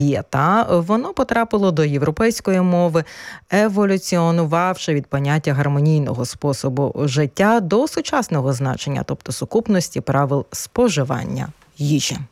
Та воно потрапило до європейської мови, еволюціонувавши від поняття гармонійного способу життя до сучасного значення, тобто сукупності правил споживання їжі.